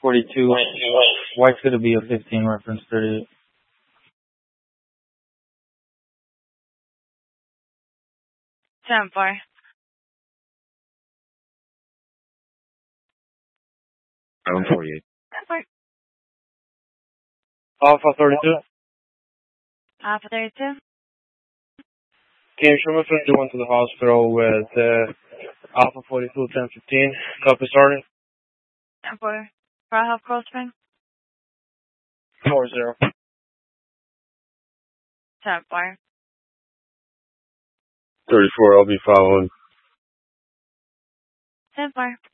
42. White's going to be a 15 reference 38. Stand by. I'm 48. Stand by. Alpha 32. Alpha 32. Can you show me 51 to the hospital with Alpha 42, 1015. Copy starting. Stand by. Bravo Cold Spring. 40. Stand by. 34, I'll be following. Stand by.